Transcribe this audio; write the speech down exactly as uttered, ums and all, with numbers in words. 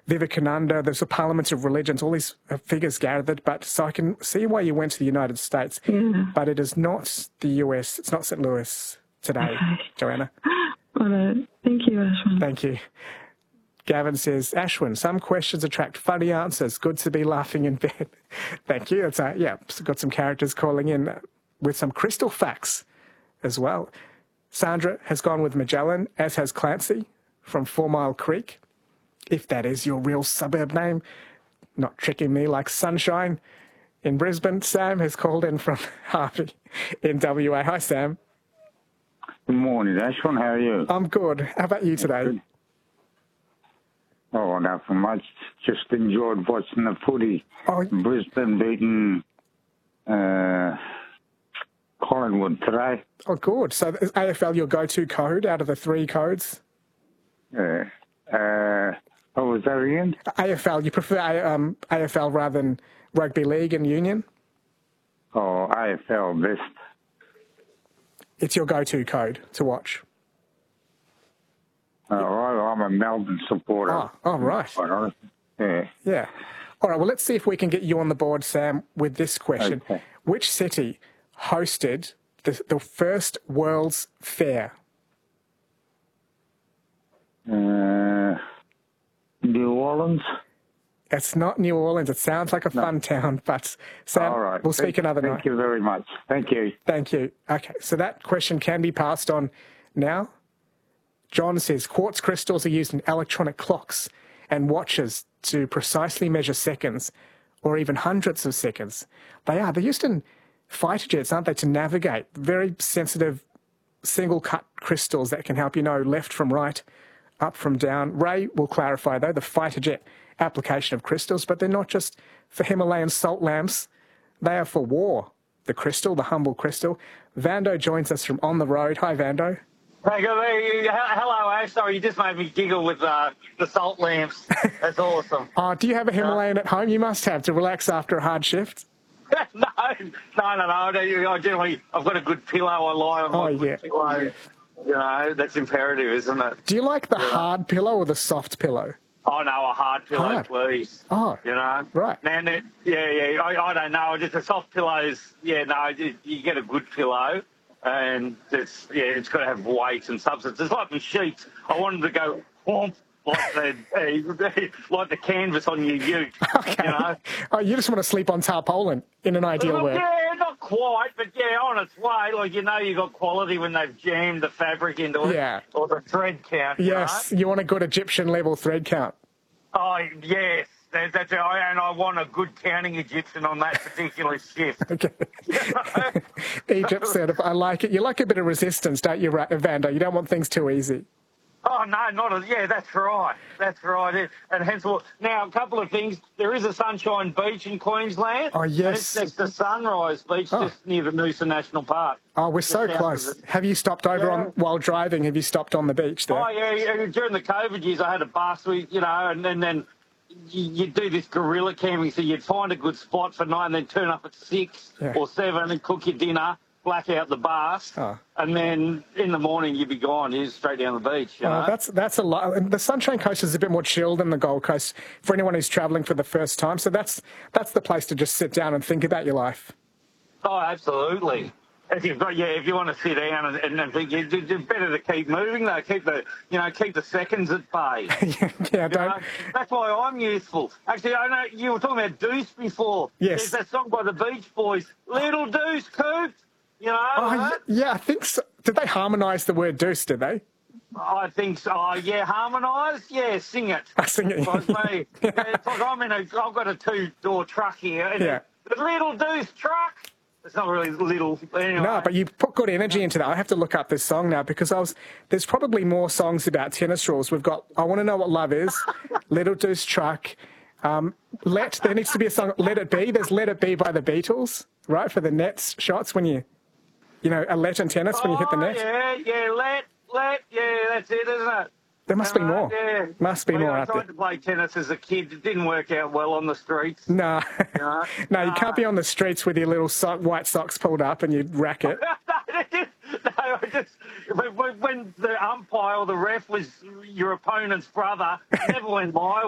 Vivekananda, there's the Parliament of Religions, all these figures gathered. But so I can see why you went to the United States, Yeah. but it is not the U S. It's not Saint Louis today, Okay. Joanna. All right. Thank you, Ashwin. Thank you. Gavin says, Ashwin, some questions attract funny answers. Good to be laughing in bed. Thank you. It's uh, yeah, got some characters calling in with some crystal facts as well. Sandra has gone with Magellan, as has Clancy from Four Mile Creek, if that is your real suburb name. Not tricking me like Sunshine in Brisbane. Sam has called in from Harvey in W A. Hi, Sam. Good morning, Ashwin. How are you? I'm good. How about you today? Good. Oh, nothing much. Just enjoyed watching the footy. Oh, Brisbane beating uh, Collingwood today. oh, good. So is A F L your go-to code out of the three codes? Yeah. Uh, what was that again? A F L, you prefer um, A F L rather than rugby league and union? Oh, A F L best. It's your go-to code to watch. Uh, I, I'm a Melbourne supporter. Oh, oh, right. Quite honest. Yeah. Yeah. All right, well, let's see if we can get you on the board, Sam, with this question. Okay. Which city hosted the, the first World's Fair? Uh, New Orleans. It's not New Orleans. It sounds like a fun town, but Sam, All right. we'll speak thank, another thank night. Thank you very much. Thank you. Thank you. Okay, so that question can be passed on now. John says quartz crystals are used in electronic clocks and watches to precisely measure seconds or even hundredths of seconds. They are. They're used in fighter jets, aren't they, to navigate. Very sensitive single-cut crystals that can help you know left from right, up from down. Ray will clarify, though, the fighter jet application of crystals, but they're not just for Himalayan salt lamps. They are for war. The crystal, the humble crystal. Vando joins us from On the Road. Hi, Vando. Hey, good. Hey, hello, Ash. Sorry, you just made me giggle with uh, the salt lamps. That's awesome. Oh, do you have a Himalayan at home? You must have to relax after a hard shift. no, no, no, no. I don't- I generally, I've got a good pillow. I lie on Oh, my yeah. pillow. You know, that's imperative, isn't it? Do you like the hard pillow or the soft pillow? Oh, no, a hard pillow, Hard. please. Oh, You know? right. Man, it, yeah, yeah. I, I don't know. Just the soft pillows, yeah, no, you, you get a good pillow. And it's, yeah, it's got to have weight and substance. It's like the sheets. I wanted to go whomp, like the, like the canvas on your ute. Okay. You know? Oh, you just want to sleep on tarpaulin in an ideal Well, world. yeah, not quite, but yeah, on its way. Like, you know, you got quality when they've jammed the fabric into it. Yeah. Or the thread count. you Yes, know? you want a good Egyptian level thread count. Oh, yes. That, that's it. I- And I want a good counting Egyptian on that particular shift. Okay. Egypt said, I like it. You like a bit of resistance, don't you, Ra- Vando? You don't want things too easy. Oh, no, not a, yeah, that's right. That's right. And hence, what- now, a couple of things. There is a Sunshine Beach in Queensland. Oh, yes. And it's next to Sunrise Beach, Oh. just near the Noosa National Park. Oh, we're so Just south close. of it. Have you stopped over Yeah. on while driving? Have you stopped on the beach there? Oh, yeah, yeah. During the COVID years, I had a bus, we, you know, and then, then you, you'd do this guerrilla camping. So you'd find a good spot for night and then turn up at six Yeah. or seven and cook your dinner, black out the bus, Oh. and then in the morning you'd be gone. You're straight down the beach. You Oh, know? that's that's a lot. And the Sunshine Coast is a bit more chill than the Gold Coast for anyone who's travelling for the first time. So that's that's the place to just sit down and think about your life. Oh, absolutely. If you've got, yeah, if you want to sit down and, and, and think, it's it's better to keep moving though. Keep the, you know, keep the seconds at bay. yeah, You know? don't. That's why I'm useful. Actually, I know you were talking about Deuce before. Yes. There's that song by the Beach Boys, Little Deuce Coop. You know, Oh, huh? yeah, yeah, I think so. Did they harmonise the word deuce, did they? I think so. Oh, yeah, harmonise. Yeah, sing it. I sing it. Like me. Yeah, it's like I'm in a. I've got a two-door truck here. And Yeah. The Little Deuce truck. It's not really little. Anyway. No, but you put good energy into that. I have to look up this song now because I was. There's probably more songs about tennis rules. We've got I Want to Know What Love Is, Little Deuce Truck, um, Let. There needs to be a song, Let It Be. There's Let It Be by the Beatles, right, for the nets shots when you, you know, a let in tennis when you hit the Oh, net. yeah, yeah, let, let, yeah, that's it, isn't it? There must be Uh, more. Yeah. Must be Well, more I out tried there. to play tennis as a kid. It didn't work out well on the streets. No, No. no, you can't be on the streets with your little sock, white socks pulled up and you rack it. no, I just when, when the umpire or the ref was your opponent's brother, it never went my